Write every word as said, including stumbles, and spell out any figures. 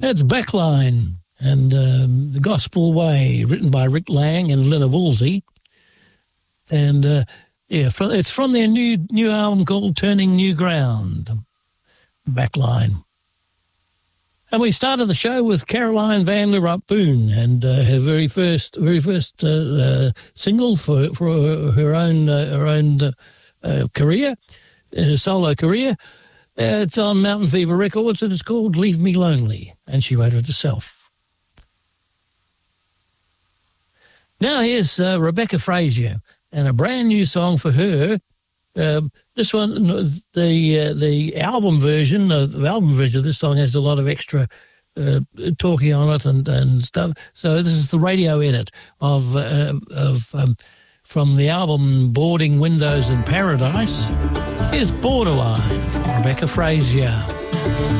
That's Backline and um, The Gospel Way, written by Rick Lang and Lena Woolsey. And, uh, yeah, from, it's from their new new album called Turning New Ground, Backline. And we started the show with Caroline Van Lerop Boone and uh, her very first very first uh, uh, single for for her, her own uh, her own uh, uh, career, uh, solo career. Uh, it's on Mountain Fever Records and it's called Leave Me Lonely, and she wrote it herself. Now here's uh, Rebecca Frazier and a brand new song for her. Uh, this one, the uh, the album version, uh, the album version of this song has a lot of extra uh, talking on it and, and stuff. So this is the radio edit of uh, of um, from the album Boarding Windows in Paradise. Here's Borderline, Rebecca Frazier.